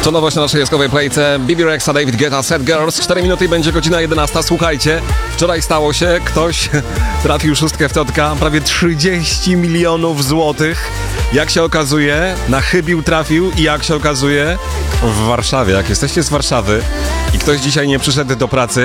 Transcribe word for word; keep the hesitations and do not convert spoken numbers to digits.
To nowość na naszej jaskowej playce. Bibi Rexa, David Guetta, Sad Girls. cztery minuty i będzie godzina jedenasta. Słuchajcie, wczoraj stało się, ktoś trafił szóstkę w totka, prawie trzydzieści milionów złotych. Jak się okazuje, na chybił trafił i jak się okazuje, w Warszawie. Jak jesteście z Warszawy i ktoś dzisiaj nie przyszedł do pracy,